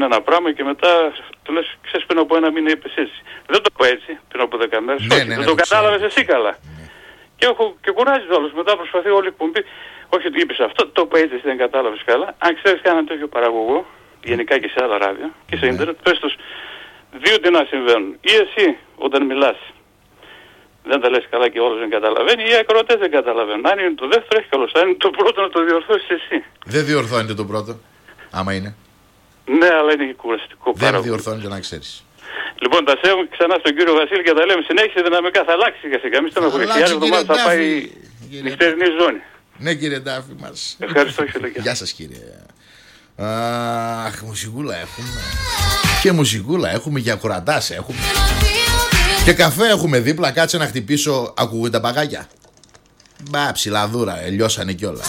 ένα πράγμα και μετά του λες, ξέρεις, πριν από ένα μήνα είπες έτσι. Δεν το πω έτσι, πριν από 10 μέρες. Ναι, όχι, ναι, δεν ναι, το κατάλαβες εσύ καλά. Ναι. Και κουράζει όλους. Μετά προσπαθεί όλη η εκπομπή. Όχι ότι είπες αυτό, το πω έτσι, εσύ δεν κατάλαβες καλά. Αν ξέρεις κανέναν τέτοιο παραγωγό, γενικά και σε άλλα ράδια και σε ίντερνετ, πες τους δύο τι να συμβαίνουν. Ή εσύ όταν μιλάς δεν τα λες καλά και όλος δεν καταλαβαίνει, ή οι ακροατές δεν καταλαβαίνουν. Αν είναι το δεύτερο, έχει καλώς. Αν είναι το πρώτο, να το διορθώσεις εσύ. Δεν διορθώνεται το πρώτο, άμα είναι. Ναι, αλλά είναι και κουραστικό πάρα Δεν πολύ. διορθώνεται, να ξέρεις. Λοιπόν, τα σέβομαι ξανά στον κύριο Βασίλη και τα λέμε συνέχισε δυναμικά. Θα αλλάξει σιγά σιγά. Εμείς δεν έχουμε άλλη εβδομάδα θα πάει η νυχτερινή ζώνη. Ναι, κύριε Ντάφη μας. Ευχαριστώ, κύριε. Γεια σας, κύριε. Αχ, μουσικούλα έχουμε. Και μουσικούλα έχουμε και ακροατάς έχουμε. Και καφέ έχουμε δίπλα. Κάτσε να χτυπήσω. Ακούγονται τα παγάκια. Μπα, ψιλαδούρα, λιώσανε κιόλα.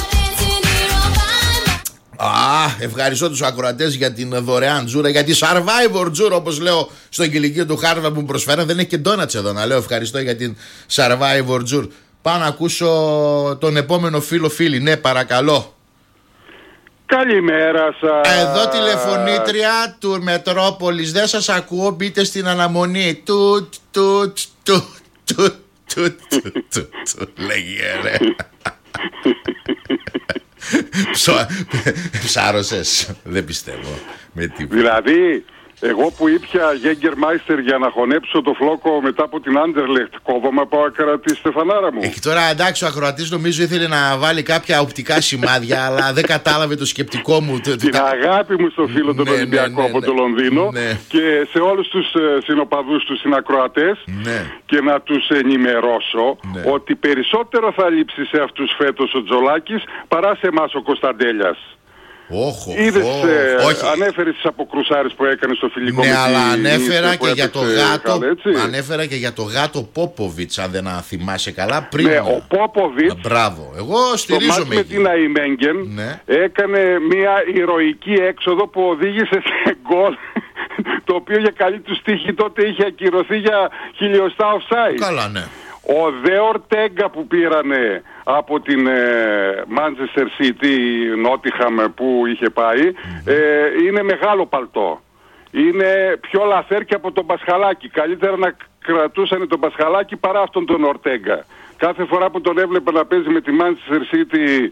Ευχαριστώ τους ακροατές για την δωρεάν τζούρα, για τη Survivor τζούρα, όπως λέω στο κηλικείο του Χάρβαρντ που μου προσφέραν. Δεν έχει και ντόνατς εδώ να λέω ευχαριστώ για την Survivor τζούρα. Πάω να ακούσω τον επόμενο φίλο-φίλη. Ναι, παρακαλώ. Καλημέρα σας. Εδώ τηλεφωνήτρια του Μετρόπολης. Δεν σας ακούω, μπείτε στην αναμονή. Τουτ. Λέγε ρε. Ψάρωσες. Δεν πιστεύω. Δηλαδή εγώ που ήπια Jägermeister για να χωνέψω το φλόκο μετά από την Anderlecht, κόβομαι πάω ακρατή Στεφανάρα μου. Έχει τώρα, εντάξει, ο ακροατής νομίζω ήθελε να βάλει κάποια οπτικά σημάδια, αλλά δεν κατάλαβε το σκεπτικό μου. Την αγάπη μου στο φίλο τον Ολυμπιακό από το Λονδίνο και σε όλους τους συνοπαδούς τους συνακροατές και να τους ενημερώσω ότι περισσότερο θα λείψει σε αυτούς φέτος ο Τζολάκης παρά σε εμάς ο Κωνσταντέλιας. Είδες, ανέφερες τις αποκρουσάρες που έκανε στο φιλικό. Ναι, αλλά ανέφερα και για το γάτο. Ανέφερα και για το γάτο Πόποβιτς, αν δεν θυμάσαι καλά πριν. Ναι, ο Πόποβιτς. Μπράβο, εγώ στηρίζομαι. Με την Αϊμένγκεν έκανε μια ηρωική έξοδο που οδήγησε σε γκολ. Το οποίο για καλή του τύχη τότε είχε ακυρωθεί για χιλιοστά offside. Καλά, ναι. Ο Δε Ορτέγκα που πήρανε από την Manchester City, Nottingham που είχε πάει, είναι μεγάλο παλτό. Είναι πιο λαθέρκι από τον Πασχαλάκη. Καλύτερα να κρατούσαν τον Πασχαλάκη παρά αυτόν τον Ορτέγκα. Κάθε φορά που τον έβλεπα να παίζει με τη Manchester City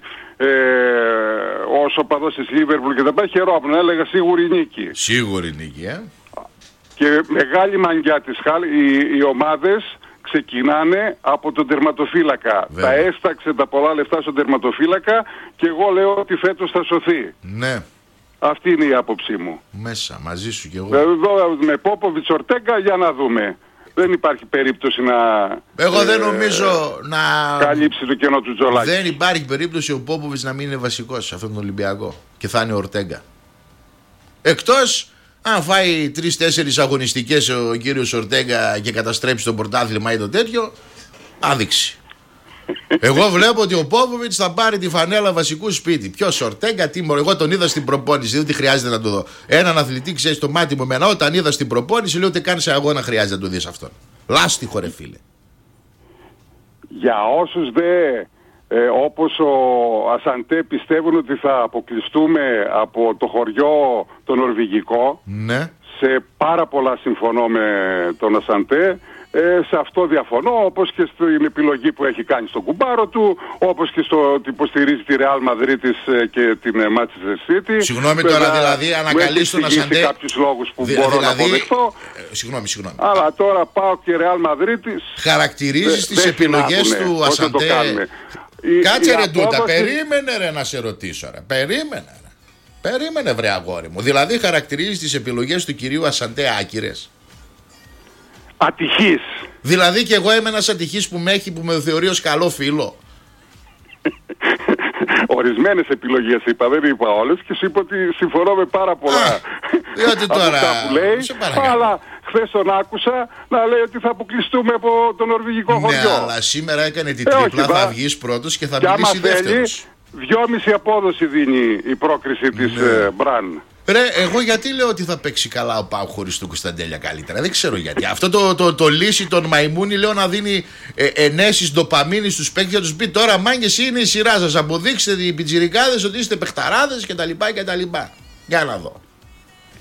ως οπαδός της Liverpool και τα πάει, χαιρόμουν, έλεγα σίγουρη νίκη. Σίγουρη νίκη, Και μεγάλη μαγκιά της Χάλ, οι ομάδες ξεκινάνε από τον τερματοφύλακα. Τα έσταξε τα πολλά λεφτά στον τερματοφύλακα και εγώ λέω ότι φέτος θα σωθεί. Ναι. Αυτή είναι η άποψή μου. Μέσα, μαζί σου κι εγώ. Εδώ με Πόποβιτς Ορτέγκα για να δούμε. Δεν υπάρχει περίπτωση να... Εγώ δεν νομίζω να... καλύψει το κενό του Τζολάκη. Δεν υπάρχει περίπτωση ο Πόποβιτς να μην είναι βασικός σε αυτόν τον Ολυμπιακό. Και θα είναι ο Ορτέγκα. Εκτός... αν φάει 3-4 αγωνιστικές ο κύριος Ορτέγκα και καταστρέψει το πρωτάθλημα ή το τέτοιο, άδειξη. Εγώ βλέπω ότι ο Πόποβιτς θα πάρει τη φανέλα βασικού σπίτι. Ποιος Ορτέγκα, τι μωρέ. Εγώ τον είδα στην προπόνηση, δεν τι χρειάζεται να το δω. Έναν αθλητή, ξέρεις, το μάτι μου εμένα, όταν είδα στην προπόνηση, λέω ότι καν σε αγώνα χρειάζεται να το δεις αυτόν. Λάστιχο, ρε φίλε. Για όσους όπως ο Ασαντέ πιστεύουν ότι θα αποκλειστούμε από το χωριό το νορβηγικό, σε πάρα πολλά συμφωνώ με τον Ασαντέ. Σε αυτό διαφωνώ, όπως και στην επιλογή που έχει κάνει στον κουμπάρο του, όπως και στο ότι υποστηρίζει τη Real Madrid και την Manchester City. Συγγνώμη τώρα, δηλαδή ανακαλείς τον Ασαντέ για κάποιους λόγους που μπορώ να αποδεχτώ. Συγγνώμη. Αλλά τώρα πάω και Real Madrid. Χαρακτηρίζεις τις επιλογές του Ασαντέ. Κάτσε ρε Ντούτα, περίμενε ρε να σε ρωτήσω ρε. Περίμενε βρε αγόρι μου. Δηλαδή χαρακτηρίζεις τις επιλογές του κυρίου Ασαντέ άκυρες. Ατυχής. Δηλαδή και εγώ είμαι ένας ατυχής που με θεωρεί ως καλό φίλο. Ορισμένες επιλογές είπα, δεν είπα όλες και σου είπα ότι συμφωνώ με πάρα πολλά. Διότι τώρα που λέει, αλλά χθες τον άκουσα να λέει ότι θα αποκλειστούμε από το νορβηγικό χωριό. Ναι, αλλά σήμερα έκανε την τρίπλα, θα βγεις πρώτος και θα μιλήσει δεύτερος. 2,5 απόδοση δίνει η πρόκριση της Μπραν. Ρε, εγώ γιατί λέω ότι θα παίξει καλά ο Πάου χωρίς τον Κωνσταντέλια καλύτερα. Δεν ξέρω γιατί. Αυτό το λύση των Μαϊμούνι λέω να δίνει ενέσεις ντοπαμίνη στους παίκτες. Για τους πει τώρα μάγκες είναι η σειρά σας. Αποδείξτε οι πιτσιρικάδες ότι είστε παιχταράδες κτλ. Για να δω.